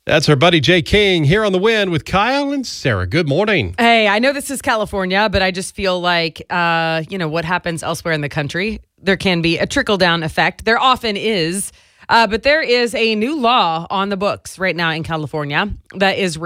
That's our buddy Jay King here on The Win with Kyle and Sarah. Good morning. Hey, I know this is California, but I just feel like, what happens elsewhere in the country, there can be a trickle-down effect. There often is. But there is a new law on the books right now in California that is